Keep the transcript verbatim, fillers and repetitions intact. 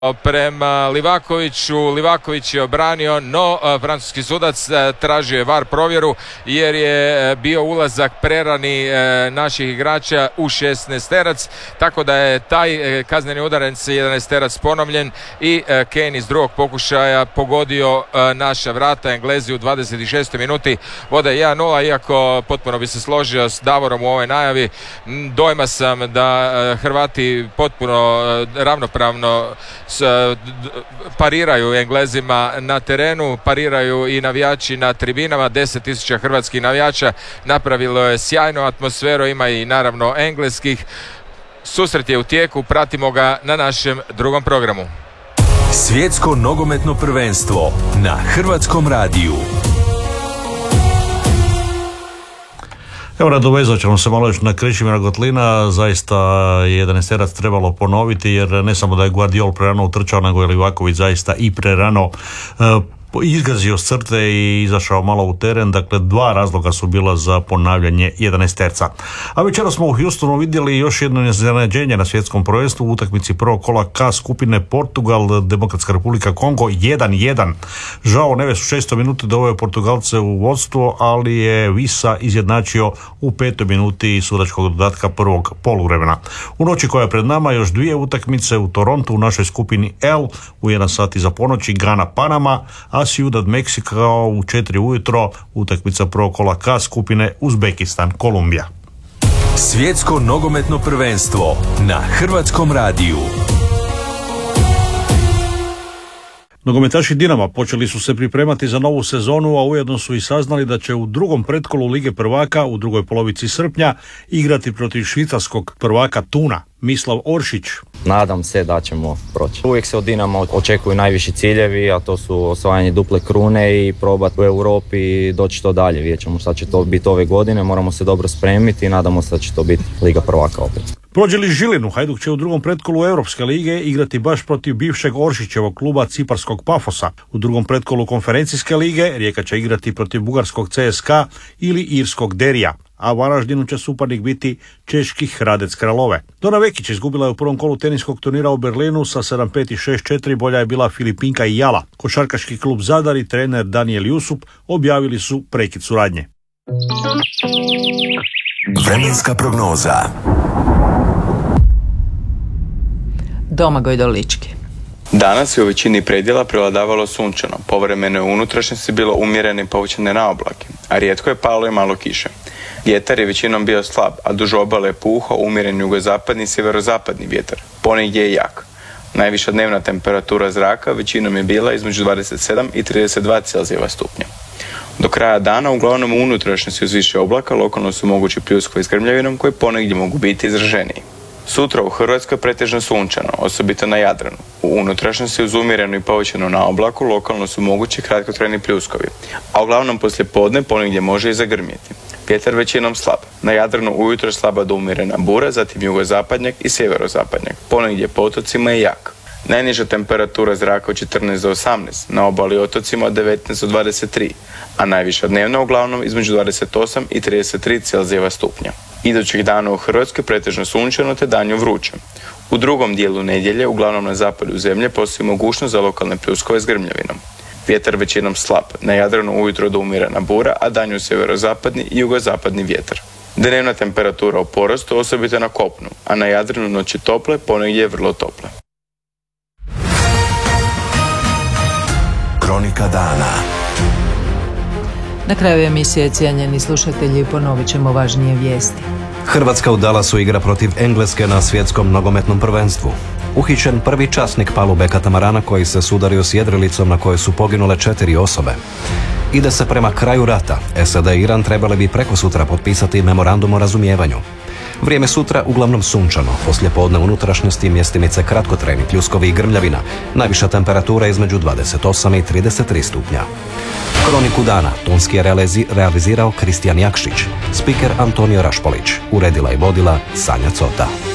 prema Livakoviću. Livaković je obranio, no francuski sudac tražio je var provjeru jer je bio ulazak prerani naših igrača u šesnaesterac, tako da je taj kazneni udarac jedanaesterac ponovljen i Kane iz drugog pokušaja pogodio naša vrata. Englezi u dvadeset šestoj minuti vode jedan nula, iako potpuno bi se složio s Davorom u ovoj najavi. Dojma sam da Hrvati potpuno ravnopravno pariraju Englezima na terenu, pariraju i navijači na tribinama. deset tisuća hrvatskih navijača napravilo je sjajnu atmosferu, ima i naravno engleskih. Susret je u tijeku, pratimo ga na našem drugom programu. Svjetsko nogometno prvenstvo na Hrvatskom radiju. Evo, nadovezat ćemo se malo još na Krešimira Gotlina. Zaista je jedanaesterac trebalo ponoviti, jer ne samo da je Guardiol prerano utrčao, nego je Livaković zaista i prerano uh, izgazio s crte i izašao malo u teren. Dakle, dva razloga su bila za ponavljanje jedanaesterca. A večera smo u Houstonu vidjeli još jedno iznenađenje na svjetskom prvenstvu u utakmici prvog kola K skupine Portugal, Demokratska Republika Kongo jedan jedan. Žao Neves u šestoj minuti doveo Portugalce u vodstvo, ali je Visa izjednačio u petoj minuti sudačkog dodatka prvog poluvremena. U noći koja je pred nama još dvije utakmice u Torontu u našoj skupini L u jedan sat iza ponoći, Gana Panama, a Ciudad Meksiko u četiri ujutro utakmica prvog kola K skupine Uzbekistan Kolumbija. Svjetsko nogometno prvenstvo na Hrvatskom radiju. Nogometaši Dinama počeli su se pripremati za novu sezonu, a ujedno su i saznali da će u drugom pretkolu Lige prvaka u drugoj polovici srpnja igrati protiv švicarskog prvaka Tuna, Mislav Oršić. Nadam se da ćemo proći. Uvijek se od Dinama očekuju najviši ciljevi, a to su osvajanje duple krune i probati u Europi i doći što dalje. Vidjet ćemo šta će to biti ove godine, moramo se dobro spremiti i nadamo se da će to biti Liga prvaka opet. Prođe li Žilinu, Hajduk će u drugom pretkolu Europske lige igrati baš protiv bivšeg Oršićevog kluba ciparskog Pafosa. U drugom pretkolu Konferencijske lige Rijeka će igrati protiv bugarskog C S K A ili irskog Derija, a Varaždinu će suparnik biti češki Hradec Kralove. Dona Vekić izgubila je u prvom kolu teniskog turnira u Berlinu sa sedam pet i šest četiri, bolja je bila Filipinka i Jala. Košarkaški klub Zadar i trener Daniel Jusup objavili su prekid suradnje. Vremenska prognoza. Domagoj Dolički. Danas je u većini predjela prevladavalo sunčano, povremeno je u unutrašnjosti bilo umjerene i povučene na oblake, a rijetko je palo i malo kiše. Vjetar je većinom bio slab, a duž obale je puhao umjeren jugozapadni i sjeverozapadni vjetar, ponegdje je jak. Najviša dnevna temperatura zraka većinom je bila između dvadeset sedam i trideset dva Celzijeva stupnja. Do kraja dana uglavnom u unutrašnjosti uz više oblaka lokalno su mogući pljuskovi s grmljavinom koji ponegdje mogu biti izraženiji. Sutra u Hrvatskoj pretežno sunčano, osobito na Jadranu. U unutrašnjosti uz umjereno i povećano na oblaku lokalno su mogući kratkotrajni pljuskovi, a uglavnom poslije podne ponegdje može i zagrmjeti. Vjetar većinom slab. Na Jadranu ujutro slaba do umjerena bura, zatim jugozapadnjak i sjeverozapadnjak. Ponegdje po otocima je jak. Najniža temperatura zraka od četrnaest do osamnaest, na obali otocima od devetnaest do dvadeset tri, a najviša dnevna uglavnom između dvadeset osam i trideset tri Celzijeva stupnja. Idućih dana u Hrvatskoj pretežno sunčano te danju vruće. U drugom dijelu nedjelje, uglavnom na zapadu zemlje, postoji mogućnost za lokalne pljuskove s grmljavinom. Vjetar većinom slab, na Jadranu ujutro do umjerena bura, a danju sjeverozapadni i jugozapadni vjetar. Dnevna temperatura u porastu, osobito na kopnu, a na Jadranu noći tople, ponegdje je vrlo tople. Kronika dana. Na kraju emisije, cijenjeni slušatelji, ponovit ćemo važnije vijesti. Hrvatska u Dallasu igra protiv Engleske na svjetskom nogometnom prvenstvu. Uhićen prvi časnik palube katamarana koji se sudario s jedrilicom na kojoj su poginule četiri osobe. Ide se prema kraju rata. S A D i Iran trebali bi prekosutra potpisati memorandum o razumijevanju. Vrijeme sutra uglavnom sunčano, poslije podne unutrašnjosti mjestimice kratkotrajni pljuskovi i grmljavina, najviša temperatura između dvadeset osam i trideset tri stupnja. Kroniku dana tonski je realizi- realizirao Kristijan Jakšić, spiker Antonio Rašpolić, uredila i vodila Sanja Cota.